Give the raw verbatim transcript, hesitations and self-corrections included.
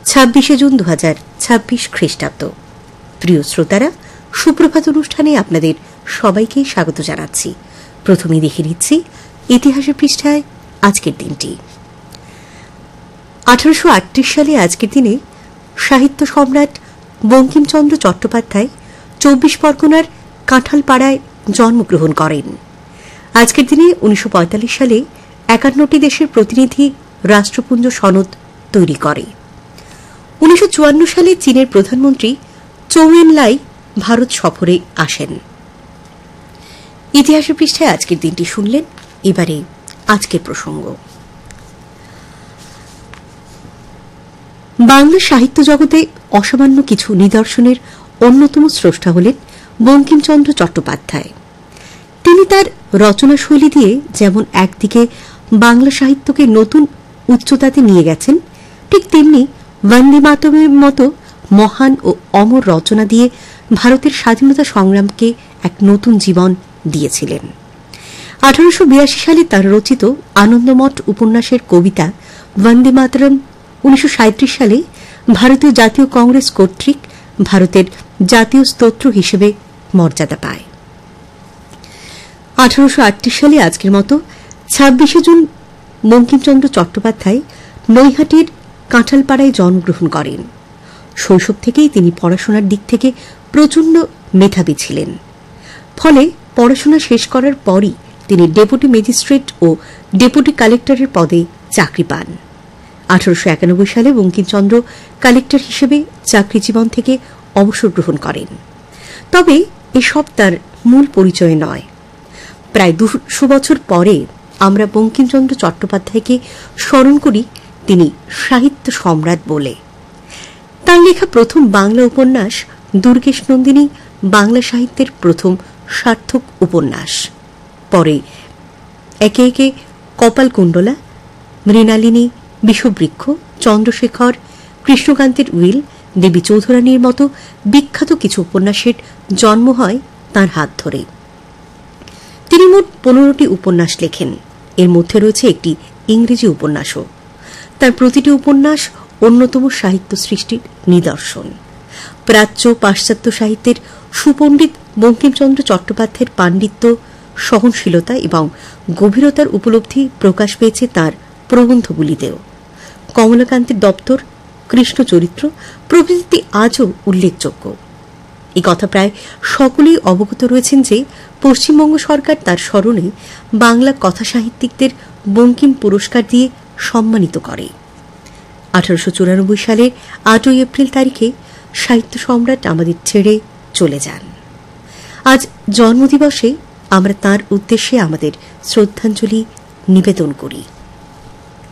ছাব্বিশে জুন দু হাজার ছাব্বিশ খ্রিস্টাব্দ। প্রিয় শ্রোতারা, সুপ্রভাত অনুষ্ঠানে আপনাদের সবাইকেই স্বাগত জানাচ্ছি। প্রথমেই দেখে নিচ্ছি ইতিহাসের পৃষ্ঠায় আজকের দিনটি। আঠারোশো আটত্রিশ সালে আজকের দিনে সাহিত্য সম্রাট বঙ্কিমচন্দ্র চট্টোপাধ্যায় চব্বিশ পরগনার কাঁঠালপাড়ায় জন্মগ্রহণ করেন। আজকের দিনে উনিশশো পঁয়তাল্লিশ সালে একান্নটি দেশের প্রতিনিধি রাষ্ট্রপুঞ্জ সনদ তৈরি করে। উনিশশো চুয়ান্ন সালে চীনের প্রধানমন্ত্রী চৌ এন লাই ভারত সফরে আসেন। ইতিহাসের পৃষ্ঠায় আজকের দিনটি শুনলেন। এবারে আজকের প্রসঙ্গ। বাংলা সাহিত্য জগতে অসামান্য কিছু নিদর্শনের অন্যতম স্রষ্টা হলেন বঙ্কিমচন্দ্র চট্টোপাধ্যায়। তিনি তার রচনাশৈলী দিয়ে যেমন একদিকে বাংলা সাহিত্যকে নতুন উচ্চতাতে নিয়ে গেছেন, ঠিক তেমনি বন্দে মাতরমের মতো মহান ও অমর রচনা দিয়ে ভারতের স্বাধীনতা সংগ্রামকে এক নতুন জীবন দিয়েছিলেন। আঠারোশো বিরাশি সালে তার রচিত আনন্দমঠ উপন্যাসের কবিতা বন্দে মাতরম উনিশশো সাঁত্রিশ সালে ভারতীয় জাতীয় কংগ্রেস কর্তৃক ভারতের জাতীয় স্তোত্র হিসেবে মর্যাদা পায়। আঠারোশো আটত্রিশ সালে আজকের মতো ছাব্বিশে জুন বঙ্কিমচন্দ্র চট্টোপাধ্যায় নৈহাটির কাঁঠালপাড়ায় জন্মগ্রহণ করেন। শৈশব থেকেই তিনি পড়াশোনার দিক থেকে প্রচণ্ড মেধাবী ছিলেন। ফলে পড়াশোনা শেষ করার পরই তিনি ডেপুটি ম্যাজিস্ট্রেট ও ডেপুটি কালেক্টরের পদে চাকরি পান। আঠারোশো একানব্বই সালে বঙ্কিমচন্দ্র কালেক্টর হিসেবে চাকরি জীবন থেকে অবসর গ্রহণ করেন। তবে এসব তার মূল পরিচয় নয়। প্রায় দুশো বছর পরে আমরা বঙ্কিমচন্দ্র চট্টোপাধ্যায়কে স্মরণ করি তিনি সাহিত্য সম্রাট বলে। তাঁর লেখা প্রথম বাংলা উপন্যাস দুর্গেশ নন্দিনী বাংলা সাহিত্যের প্রথম সার্থক উপন্যাস। পরে একে একে কপালকুণ্ডলা, মৃণালিনী, বিষবৃক্ষ, চন্দ্রশেখর, কৃষ্ণকান্তের উইল, দেবী চৌধুরানীর মতো বিখ্যাত কিছু উপন্যাসের জন্ম হয় তাঁর হাত ধরে। তিনি মোট পনেরোটি উপন্যাস লেখেন। এর মধ্যে রয়েছে একটি ইংরেজি উপন্যাসও। তার প্রতিটি উপন্যাস অন্যতম সাহিত্য সৃষ্টির নিদর্শন। প্রাচ্য পাশ্চাত্য সাহিত্যের সুপণ্ডিত বঙ্কিমচন্দ্র চট্টোপাধ্যায়ের পাণ্ডিত্য, সহনশীলতা এবং গভীরতার উপলব্ধি প্রকাশ পেয়েছে তাঁর প্রবন্ধগুলিতেও। কমলাকান্তের দপ্তর, কৃষ্ণচরিত্র প্রভৃতি আজও উল্লেখযোগ্য। এ কথা প্রায় সকলেই অবগত রয়েছেন যে পশ্চিমবঙ্গ সরকার তার স্মরণে বাংলা কথা সাহিত্যিকদের বঙ্কিম পুরস্কার দিয়ে সম্মানিত করে। আঠারোশো চুরানব্বই সালের আটই এপ্রিল তারিখে সাহিত্য সম্রাট আমাদের ছেড়ে চলে যান। আজ জন্মদিবসে আমরা তাঁর উদ্দেশ্যে আমাদের শ্রদ্ধাঞ্জলি নিবেদন করি।